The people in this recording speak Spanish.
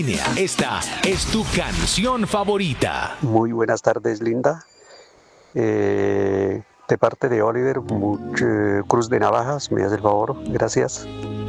Esta es tu canción favorita. Muy buenas tardes, Linda. De parte de Oliver Cruz de Navajas, me hace el favor, gracias.